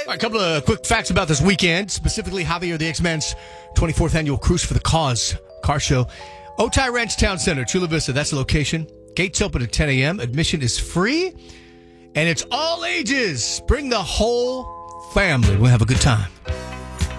All right, a couple of quick facts about this weekend, specifically Javier the X-Men's 24th annual Cruise for the Cause car show. Otay Ranch Town Center, Chula Vista, that's the location. Gates open at 10 a.m. Admission is free, and it's all ages. Bring the whole family. We'll have a good time.